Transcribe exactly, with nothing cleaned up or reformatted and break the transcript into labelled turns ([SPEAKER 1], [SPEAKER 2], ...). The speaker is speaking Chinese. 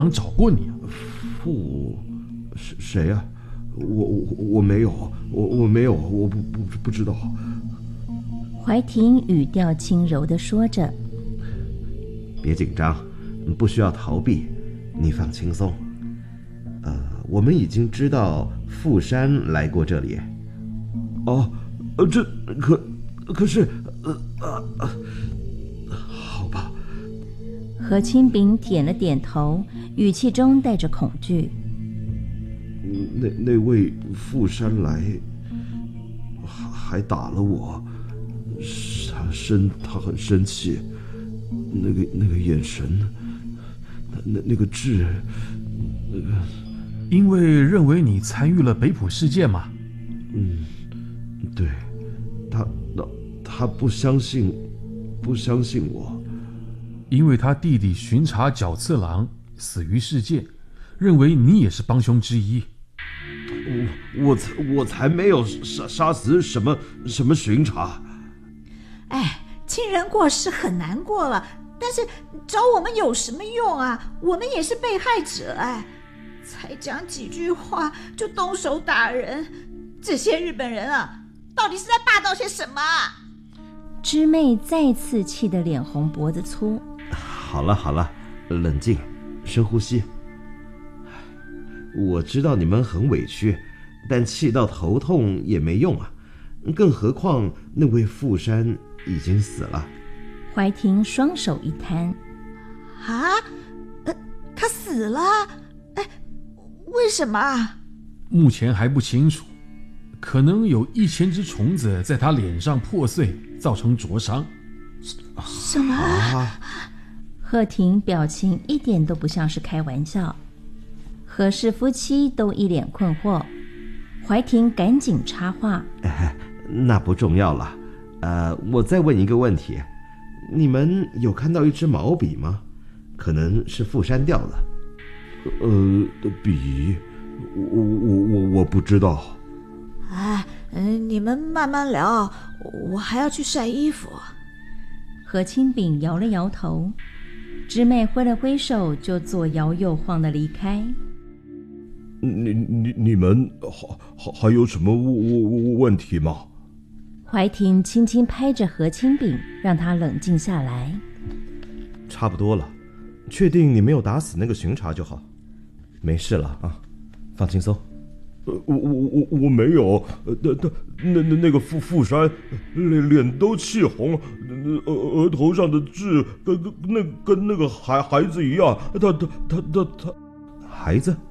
[SPEAKER 1] 找过你啊。
[SPEAKER 2] 富谁谁呀？我我我没有，我我没有，我不不不知道。
[SPEAKER 3] 怀婷语调轻柔地说着：“
[SPEAKER 2] 别紧张，不需要逃避，你放轻松。呃，我们已经知道富山来过这里。”哦，呃，这可可是，呃呃呃，好吧。
[SPEAKER 3] 何清炳点了点头，语气中带着恐惧。
[SPEAKER 2] 那那位富山来，还还打了我，他生他很生气，那个那个眼神，那那那个痣，那个，
[SPEAKER 1] 因为认为你参与了北浦事件嘛。
[SPEAKER 2] 嗯，对，他他他不相信，不相信我，
[SPEAKER 1] 因为他弟弟巡查角次郎死于事件，认为你也是帮凶之一。
[SPEAKER 2] 我我才我才没有杀杀死什么什么巡查。
[SPEAKER 4] 哎，亲人过世很难过了，但是找我们有什么用啊？我们也是被害者哎，才讲几句话就动手打人，这些日本人啊，到底是在霸道些什么啊？
[SPEAKER 3] 知妹再次气得脸红脖子粗。
[SPEAKER 2] 好了好了，冷静，深呼吸。我知道你们很委屈，但气到头痛也没用啊，更何况那位富山已经死了。
[SPEAKER 3] 怀婷双手一摊。
[SPEAKER 4] 啊，呃，他死了？哎，为什么啊？
[SPEAKER 1] 目前还不清楚，可能有一千只虫子在他脸上破碎，造成灼伤。
[SPEAKER 4] 什么？
[SPEAKER 2] 啊！
[SPEAKER 3] 贺婷表情一点都不像是开玩笑。何氏夫妻都一脸困惑，怀婷赶紧插话：“
[SPEAKER 2] 哎，那不重要了。呃，我再问一个问题，你们有看到一支毛笔吗？可能是富山掉的。”呃，笔，我我我我不知道。
[SPEAKER 4] 哎，嗯，你们慢慢聊，我还要去晒衣服。
[SPEAKER 3] 何清炳摇了摇头，知妹挥了挥手，就左摇右晃地离开。
[SPEAKER 2] 你你你们还还还有什么问题吗？
[SPEAKER 3] 怀婷轻轻拍着何清炳，让他冷静下来。
[SPEAKER 2] 差不多了，确定你没有打死那个巡查就好，没事了啊，放轻松。呃，我我我我没有，那那那那那个富富山脸脸都气红，额额头上的痣跟跟那跟那个孩孩子一样，他他他他他孩子。